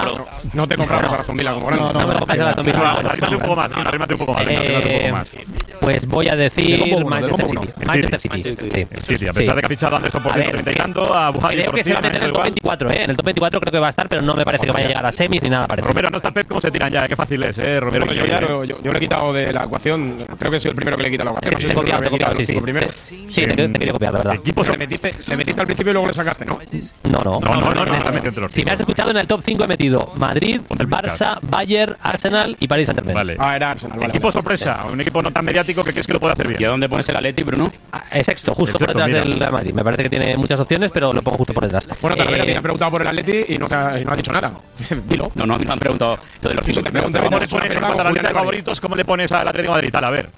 claro. No te compramos a Aston Villa como grande. No me lo compráis a Aston Villa. Arrímate un poco más. Pues voy a decir Manchester City. Manchester City. Sí, a pesar de que ha fichado a Anderson por 130 y tanto, a Buhari creo que se va a meter en el top 24, En el top 24 creo que va a estar, pero no me parece que vaya a llegar a semis ni nada parecido. Romero, no está Pep, ¿cómo se tiran ya? Qué fácil es, Romero. Yo lo he quitado de la ecuación. Creo que he sido el primero que le he quitado la ecuación. Te he copiado, sí. Sí, te quería copiar, la verdad. Te metiste al principio y luego le sacaste, ¿no? No. Si me has escuchado, en el top 5 he metido Madrid, Barça, Bayern, Arsenal y Paris Saint-Germain. Vale. Era Arsenal. Equipo sorpresa, un equipo no tan mediático que crees que lo puede hacer bien. ¿Y a dónde pones el Atleti, Bruno? Es sexto, justo por detrás del Real Madrid. Me parece que tiene muchas opciones, pero lo pongo justo por detrás. Bueno, Talavera te ha preguntado por el Atleti y no ha dicho nada. Dilo. No, me han preguntado lo de los 5 primeros. ¿Cómo le pones en cuanto a la lista de favoritos? ¿Cómo le pones al Atlético de Madrid? A ver.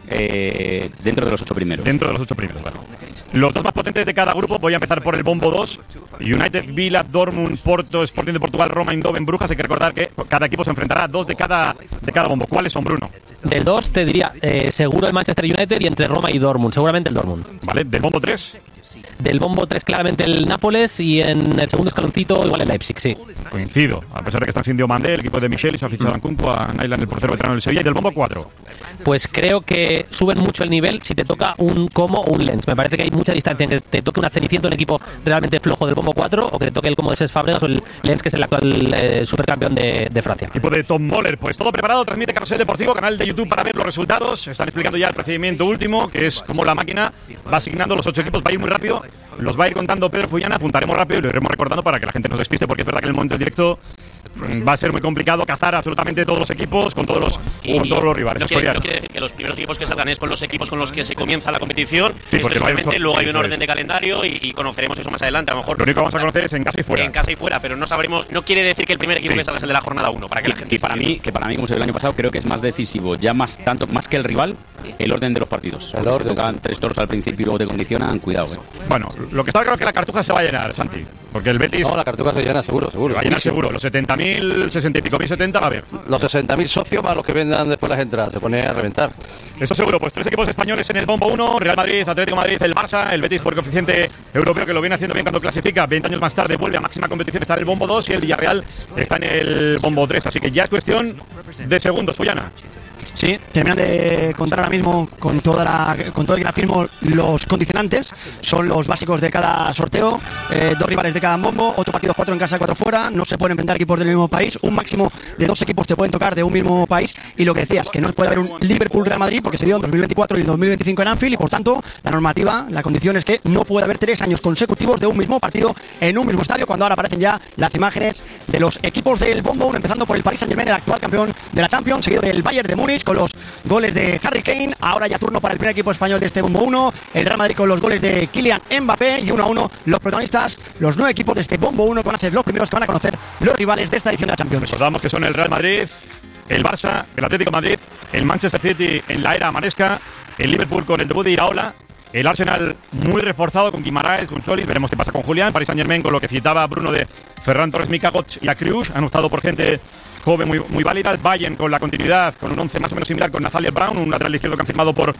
Dentro de los 8 primeros. Dentro de los 8 primeros, bueno. Los dos más potentes de cada grupo, voy a empezar por el bombo 2. United, Villa, Dortmund, Porto, Sporting de Portugal, Roma, Eindhoven, Brujas. Hay que recordar que cada equipo se enfrentará a 2 de cada bombo. ¿Cuáles son, Bruno? Del 2 te diría seguro el Manchester United y entre Roma y Dortmund. Seguramente el Dortmund. Vale, del bombo 3. Del bombo 3 claramente el Nápoles y en el segundo escaloncito igual el Leipzig, sí. Coincido, a pesar de que están sin Diomandé, el equipo de Michel y se ha fichado a Nkunku, a Nailán, el portero veterano del Sevilla. Y del bombo 4. Pues creo que suben mucho el nivel si te toca un Como o un Lens. Me parece que hay mucha distancia entre que te toque una Cenicienta, un equipo realmente flojo del bombo 4, o que te toque el Como de Cesc Fábregas o el Lens, que es el actual supercampeón de Francia. Equipo de Tom Moller, pues todo preparado, transmite Carrusel Deportivo, canal de YouTube para ver los resultados. Están explicando ya el procedimiento último, que es como la máquina va asignando los 8 equipos, va a ir muy rápido. Los va a ir contando Pedro Fullana, apuntaremos rápido y lo iremos recordando para que la gente no se despiste, porque es verdad que en el momento del directo va a ser muy complicado cazar absolutamente todos los equipos con todos los rivales. No quiere decir que los primeros equipos que salgan es con los equipos con los que se comienza la competición. Sí, porque obviamente luego hay un orden de calendario y conoceremos eso más adelante. A lo mejor lo único que vamos a conocer es en casa y fuera. En casa y fuera, pero no sabremos. No quiere decir que el primer equipo que salga es el de la jornada 1. Para que la gente para mí, como se vio el año pasado, creo que es más decisivo, ya más que el rival, el orden de los partidos. El orden. Si tocan 3 toros al principio y luego te condicionan, cuidado. Bueno, lo que está claro es que la Cartuja se va a llenar, Santi. Porque el Betis. No, la Cartuja se llena seguro. Va a llenar seguro. Los 70.000, 60 y pico mil, 70 va a haber. Los 60.000 socios más los que vendan después las entradas. Se pone a reventar. Eso seguro. Pues 3 equipos españoles en el bombo 1. Real Madrid, Atlético de Madrid, el Barça. El Betis por coeficiente europeo, que lo viene haciendo bien cuando clasifica. 20 años más tarde vuelve a máxima competición. Está en el bombo 2 y el Villarreal está en el bombo 3. Así que ya es cuestión de segundos, Fullana. Sí, terminan de contar ahora mismo con todo el grafismo los condicionantes. Son los básicos de cada sorteo. 2 rivales de cada bombo, 8 partidos, 4 en casa, 4 fuera. No se pueden enfrentar equipos del mismo país. Un máximo de 2 equipos te pueden tocar de un mismo país. Y lo que decías, que no puede haber un Liverpool-Real Madrid porque se dio en 2024 y 2025 en Anfield. Y por tanto, la normativa, la condición es que no puede haber 3 años consecutivos de un mismo partido en un mismo estadio. Cuando ahora aparecen ya las imágenes de los equipos del bombo 1, empezando por el Paris Saint-Germain, el actual campeón de la Champions, seguido del Bayern de Múnich con los goles de Harry Kane. Ahora ya turno para el primer equipo español de este bombo 1, el Real Madrid con los goles de Kylian Mbappé, y 1-1 los protagonistas, los 9 equipos de este bombo 1 que van a ser los primeros que van a conocer los rivales de esta edición de la Champions. Recordamos que son el Real Madrid, el Barça, el Atlético de Madrid, el Manchester City en la era maresca, el Liverpool con el debut de Iraola, el Arsenal muy reforzado con Guimaraes, con Solis, veremos qué pasa con Julián, Paris Saint-Germain con lo que citaba Bruno de Ferran Torres, Mika Goch y Akriouche, han optado por gente joven muy válida. El Bayern con la continuidad, con un 11 más o menos similar con Nathaniel Brown, un lateral izquierdo que han firmado por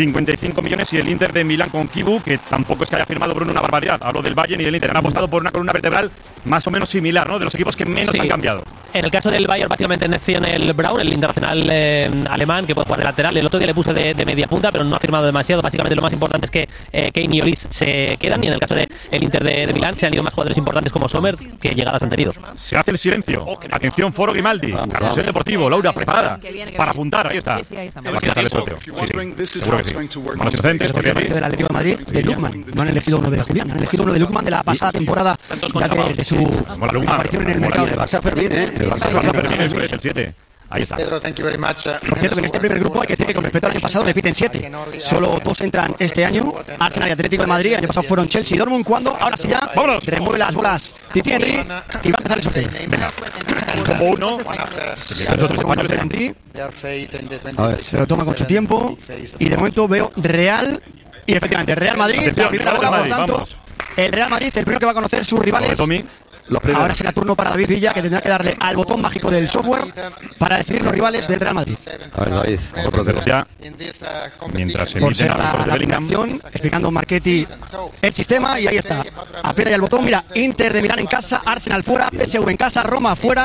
55 millones, y el Inter de Milán con Kibu, que tampoco es que haya firmado Bruno una barbaridad. Hablo del Bayern y del Inter. Han apostado por una columna vertebral más o menos similar, ¿no? De los equipos que menos han cambiado. En el caso del Bayern, básicamente neció el Brown, el internacional alemán, que puede jugar de lateral. El otro día le puse de media punta, pero no ha firmado demasiado. Básicamente lo más importante es que Kane y Olis se quedan, y en el caso del Inter de Milán se han ido más jugadores importantes como Sommer, que llegadas han tenido. Se hace el silencio. Atención, Foro Grimaldi. Carrusel Deportivo. Laura, preparada para apuntar. Ahí está. Sí, ahí está. Va a quitar el sorteo. Sí, seguro que sí. Manos inocentes. Del Atlético de Madrid, de Lukman. No han elegido uno de Julián, han elegido uno de Lukman de la pasada temporada, ya de su aparición en el mercado. El Barça Fermín, El Barça Fermín, eso es el 7. Ahí está. Por cierto, que en este primer grupo hay que decir que con respecto al año pasado repiten 7. Solo 2 entran este año, Arsenal y Atlético de Madrid. El año pasado fueron Chelsea y Dortmund. Cuando ahora sí ya remueve las bolas Titi Henry y va a empezar el sorteo. Venga. Como uno, se lo toma con su tiempo y de momento veo Real y efectivamente Real Madrid. La primera bola, por lo tanto, el Real Madrid, el primero que va a conocer sus rivales. Ahora será turno para David Villa, que tendrá que darle al botón mágico del software para decidir los rivales del Real Madrid. A ver, David, otro de los ya. Mientras se por emiten ser la aplicación, explicando Marchetti el sistema, y ahí está. Aprieta ya el botón, mira, Inter de Milán en casa, Arsenal fuera, PSV en casa, Roma fuera.